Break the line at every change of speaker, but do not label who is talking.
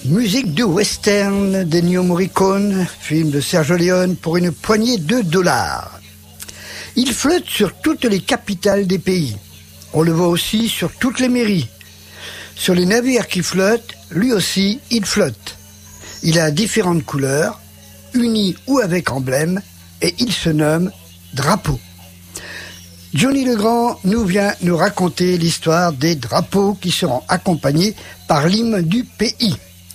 Musique de western d'Ennio Morricone, film de Sergio Leone pour une poignée de dollars. Il flotte sur toutes les capitales des pays. On le voit aussi sur toutes les mairies. Sur les navires qui flottent, lui aussi, il flotte. Il a différentes couleurs, unies ou avec emblème, et il se nomme drapeau. Johnny Legrand vient nous raconter l'histoire des drapeaux qui seront accompagnés par l'hymne du pays.